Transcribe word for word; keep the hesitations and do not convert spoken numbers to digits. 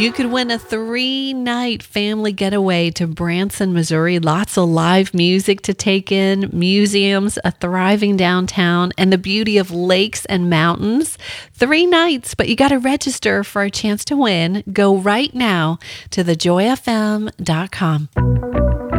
You could win a three night family getaway to Branson, Missouri. Lots of live music to take in, museums, a thriving downtown, and the beauty of lakes and mountains. Three nights, but you got to register for a chance to win. Go right now to the joy f m dot com.